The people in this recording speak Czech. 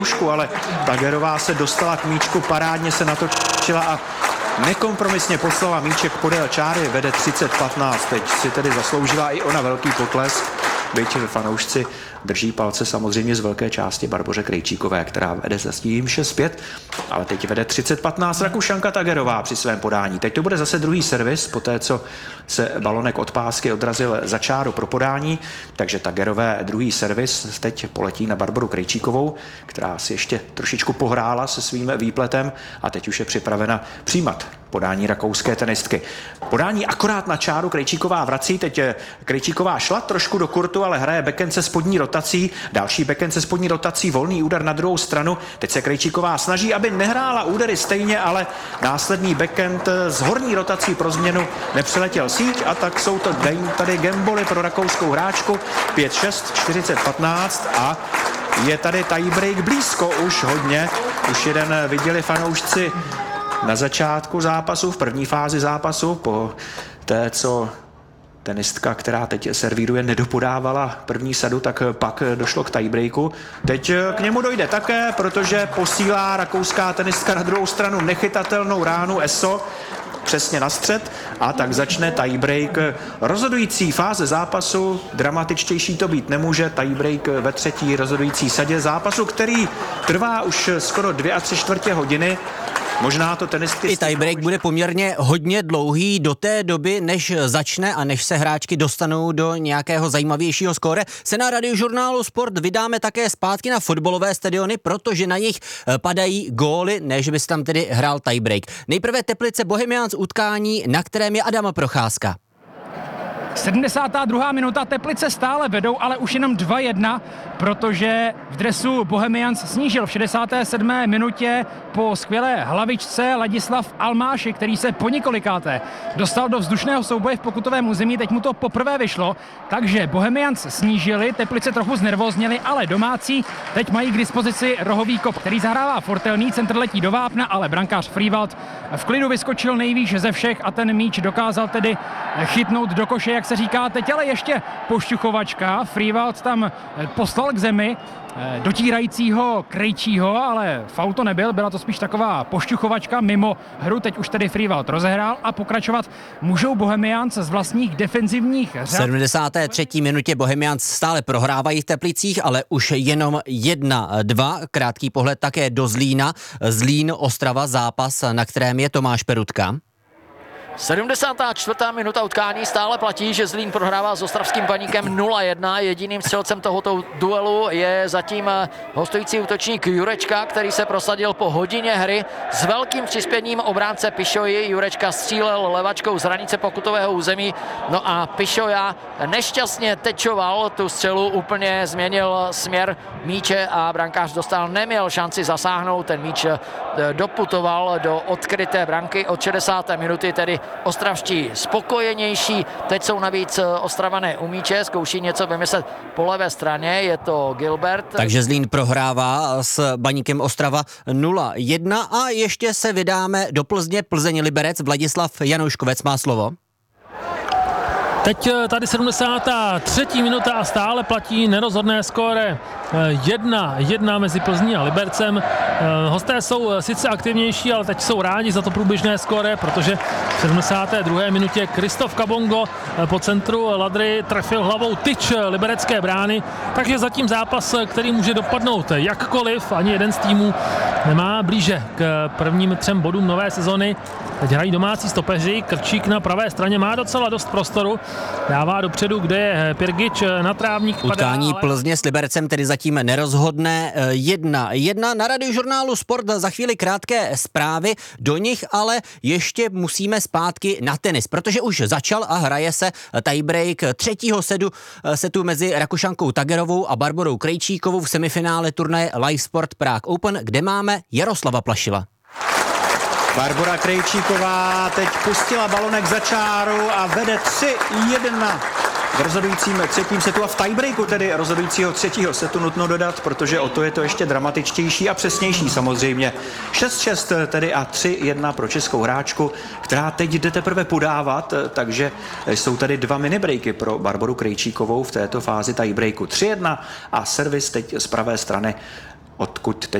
ale Tagerová se dostala k míčku, parádně se natočila a nekompromisně poslala míček podél čáry, vede 30-15. Teď si tedy zasloužila i ona velký potlesk, byť fanoušci drží palce samozřejmě z velké části Barboře Krejčíkové, která vede za tím 6-5, ale teď vede 30-15 Rakušanka Tagerová při svém podání. Teď to bude zase druhý servis, poté co se balonek od pásky odrazil za čáru pro podání, takže Tagerové druhý servis teď poletí na Barboru Krejčíkovou, která si ještě trošičku pohrála se svým výpletem a teď už je připravena přijímat podání rakouské tenistky. Podání akorát na čáru Krejčíková vrací, teď Krejčíková šla trošku do kurtu, ale hraje backhand se spodní rotací, další backhand se spodní rotací, volný úder na druhou stranu. Teď se Krejčíková snaží, aby nehrála údery stejně, ale následný backhand s horní rotací pro změnu nepřeletěl síť a tak jsou to tady gamboly pro rakouskou hráčku 5-6, 40-15 a je tady tiebreak blízko už hodně. Už jeden viděli fanoušci na začátku zápasu, v první fázi zápasu, po té, co tenistka, která teď servíruje, nedopodávala první sadu, tak pak došlo k tiebreaku. Teď k němu dojde také, protože posílá rakouská tenistka na druhou stranu nechytatelnou ránu ESO přesně na střed a tak začne tiebreak. Rozhodující fáze zápasu, dramatičtější to být nemůže, tiebreak ve třetí rozhodující sadě zápasu, který trvá už skoro 2 3/4 hodiny. Možná to tenistky... I tiebreak bude poměrně hodně dlouhý do té doby, než začne a než se hráčky dostanou do nějakého zajímavějšího skóre. Se na Radiožurnálu Sport vydáme také zpátky na fotbalové stadiony, protože na nich padají góly, než by se tam tedy hrál tiebreak. Nejprve Teplice Bohemians utkání, na kterém je Adam Procházka. 72. minuta, Teplice stále vedou, ale už jenom 2-1, protože v dresu Bohemians snížil v 67. minutě po skvělé hlavičce Ladislav Almáši, který se po několikáté dostal do vzdušného souboje v pokutovém území, teď mu to poprvé vyšlo, takže Bohemians snížili, Teplice trochu znervózněli, ale domácí teď mají k dispozici rohový kop, který zahrává Fortelný, centr letí do vápna, ale brankář Frývald v klidu vyskočil nejvýš ze všech a ten míč dokázal tedy chytnout do koše, jak se říká. Teď ale ještě pošťuchovačka, Frývald tam poslal k zemi dotírajícího Krejčího, ale faul to nebyl, byla to spíš taková pošťuchovačka mimo hru, teď už tedy Frývald rozehrál a pokračovat můžou Bohemians z vlastních defenzivních řad. V 73. minutě Bohemians stále prohrávají v Teplicích, ale už jenom 1-2. Krátký pohled také do Zlína. Zlín Ostrava, zápas, na kterém je Tomáš Perutka. 74. minuta utkání, stále platí, že Zlín prohrává s ostravským Baníkem 0-1. Jediným střelcem tohoto duelu je zatím hostující útočník Jurečka, který se prosadil po hodině hry s velkým přispěním obránce Pišoji. Jurečka střílel levačkou z hranice pokutového území, no a Pišoja nešťastně tečoval tu střelu, úplně změnil směr míče a brankář dostal, neměl šanci zasáhnout, ten míč doputoval do odkryté branky od 60. minuty, tedy ostravští spokojenější. Teď jsou navíc Ostravané u míče, zkouší něco vymyslet po levé straně, je to Gilbert. Takže Zlín prohrává s Baníkem Ostrava 0-1 a ještě se vydáme do Plzně. Plzeň Liberec, Vladislav Janouškovec má slovo. Teď tady 73. minuta a stále platí nerozhodné skóre 1-1 mezi Plzní a Libercem. Hosté jsou sice aktivnější, ale teď jsou rádi za to průběžné skóre, protože v 72. minutě Kristof Kabongo po centru Ladry trefil hlavou tyč liberecké brány, takže zatím zápas, který může dopadnout jakkoliv, ani jeden z týmů nemá blíže k prvním 3 bodům nové sezony. Teď hrají domácí stopeři, Krčík na pravé straně má docela dost prostoru, dává dopředu, kde je Pirgič na trávník. Utkání Plzně s Libercem tedy zatím nerozhodné 1-1. Na Radiožurnálu Sport za chvíli krátké zprávy, do nich ale ještě musíme zpátky na tenis, protože už začal a hraje se tiebreak 3. setu mezi Rakušankou Tagerovou a Barborou Krejčíkovou v semifinále turnaje Live Sport Prague Open, kde máme Jaroslava Plašila. Barbora Krejčíková teď pustila balonek za čáru a vede 3-1 v rozhodujícím 3. setu a v tiebreaku tedy rozhodujícího 3. setu nutno dodat, protože o to je to ještě dramatičtější a přesnější samozřejmě. 6-6 tedy a 3-1 pro českou hráčku, která teď jde teprve podávat, takže jsou tady 2 minibreaky pro Barboru Krejčíkovou v této fázi tiebreaku. 3-1 a servis teď z pravé strany odkud teď